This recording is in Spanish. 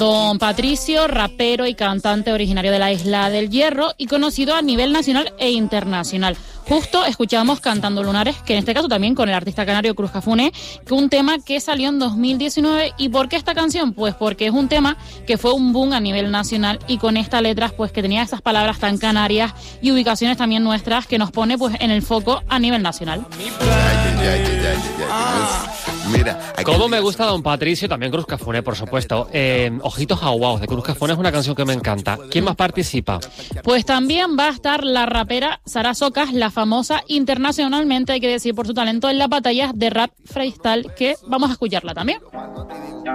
Don Patricio, rapero y cantante originario de la Isla del Hierro y conocido a nivel nacional e internacional. Justo escuchamos Cantando Lunares, que en este caso también con el artista canario Cruz Cafune, que un tema que salió en 2019. ¿Y por qué esta canción? Pues porque es un tema que fue un boom a nivel nacional y con estas letras pues que tenía esas palabras tan canarias y ubicaciones también nuestras que nos pone pues en el foco a nivel nacional. Mira, Cómo me gusta Don Patricio, también Cruz Cafune, por supuesto. Ojitos aguados de Cruz Cafune es una canción que me encanta. ¿Quién más participa? Pues también va a estar la rapera Sara Socas, la famosa internacionalmente, hay que decir, por su talento en las batallas de rap freestyle, que vamos a escucharla también.